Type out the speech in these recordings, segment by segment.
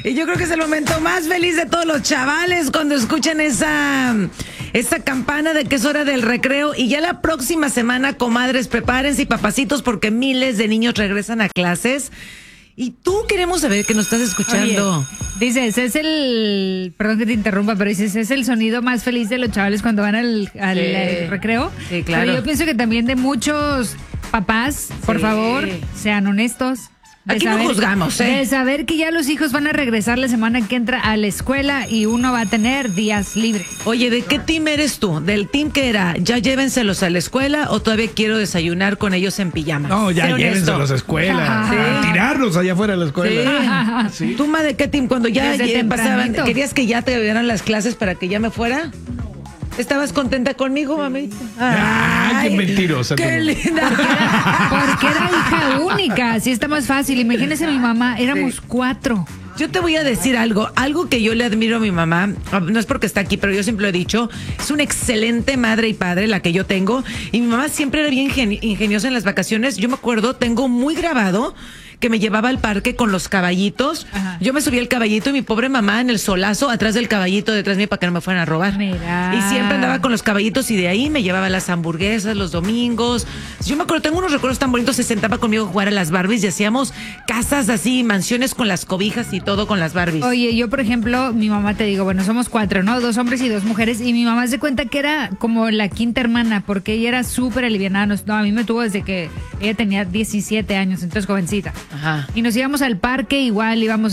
Y yo creo que es el momento más feliz de todos los chavales cuando escuchan esa campana de que es hora del recreo. Y ya la próxima semana, comadres, prepárense y papacitos porque miles de niños regresan a clases. Y tú queremos saber que nos estás escuchando. Oye, dices, perdón que te interrumpa, pero dices, es el sonido más feliz de los chavales cuando van al recreo. Sí, claro. Pero yo pienso que también de muchos papás, por favor, sean honestos. Aquí no juzgamos, De saber que ya los hijos van a regresar la semana que entra a la escuela y uno va a tener días libres. Oye, ¿de qué team eres tú? ¿Del team que era ya llévenselos a la escuela o todavía quiero desayunar con ellos en pijamas? No, ya llévenselos a la escuela. A tirarlos allá afuera de la escuela. Sí. ¿Tú, ma, de qué team? Cuando ya pasaban, ¿querías que ya te dieran las clases para que ya me fuera? ¿Estabas contenta conmigo, mami? Ay, qué mentirosa. ¡Qué linda! Porque era hija única, así está más fácil. Imagínese mi mamá, éramos 4. Yo te voy a decir algo que yo le admiro a mi mamá, no es porque está aquí, pero yo siempre lo he dicho, es una excelente madre y padre la que yo tengo, y mi mamá siempre era bien ingeniosa en las vacaciones. Yo me acuerdo, tengo muy grabado que me llevaba al parque con los caballitos. Ajá. Yo me subía al caballito y mi pobre mamá en el solazo atrás del caballito detrás de mí para que no me fueran a robar. Mira. Y siempre andaba con los caballitos y de ahí me llevaba las hamburguesas los domingos. Yo me acuerdo, tengo unos recuerdos tan bonitos, se sentaba conmigo a jugar a las Barbies y hacíamos casas así, mansiones con las cobijas y todo con las Barbies. Oye, yo por ejemplo, mi mamá, te digo, bueno, somos 4, ¿no? 2 hombres y 2 mujeres, y mi mamá se cuenta que era como la quinta hermana, porque ella era súper alivianada. No, a mí me tuvo desde que ella tenía 17 años, entonces jovencita. Ajá. Y nos íbamos al parque, igual íbamos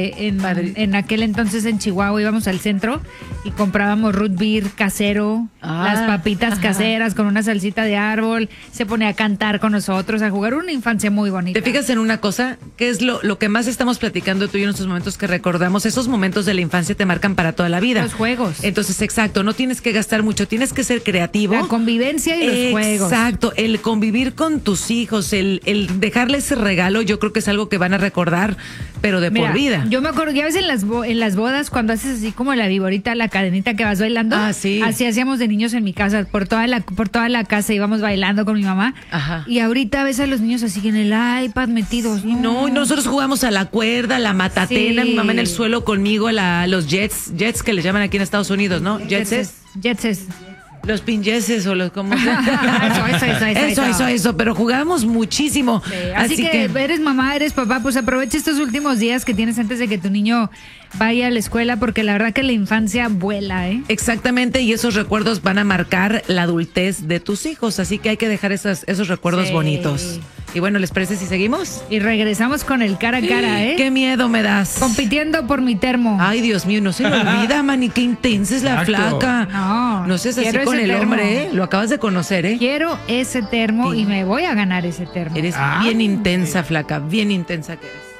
en aquel entonces en Chihuahua, íbamos al centro y comprábamos root beer casero, las papitas caseras con una salsita de árbol, se ponía a cantar con nosotros, a jugar una infancia muy bonita. ¿Te fijas en una cosa? Que es lo que más estamos platicando tú y yo en estos momentos que recordamos? Esos momentos de la infancia te marcan para toda la vida. Los juegos. Entonces, exacto, no tienes que gastar mucho, tienes que ser creativo. La convivencia y los juegos. Exacto, el convivir con tus hijos, el dejarles ese regalo, yo creo que es algo que van a recordar, pero de por vida. Yo me acuerdo, ya ves en las bodas, cuando haces así como la viborita, la cadenita que vas bailando. Sí. Así hacíamos de niños en mi casa, por toda la casa íbamos bailando con mi mamá. Ajá. Y ahorita ves a los niños así en el iPad metidos. No, nosotros jugamos a la cuerda, la matatena, mi mamá en el suelo conmigo, los jets que le llaman aquí en Estados Unidos, ¿no? Jetses. Los pinjeses o los como eso, pero jugamos muchísimo. Sí, así que eres mamá, eres papá, pues aprovecha estos últimos días que tienes antes de que tu niño vaya a la escuela, porque la verdad que la infancia vuela, ¿eh? Exactamente, y esos recuerdos van a marcar la adultez de tus hijos, así que hay que dejar esos recuerdos bonitos. Y bueno, ¿les parece si seguimos? Y regresamos con el cara a cara, ¿eh? ¡Qué miedo me das! Compitiendo por mi termo. Ay, Dios mío, no se lo olvida, mani, qué intensa es la flaca. No seas así con el hombre, ¿eh? Lo acabas de conocer, ¿eh? Quiero ese termo y me voy a ganar ese termo. Eres bien intensa, flaca, bien intensa que eres.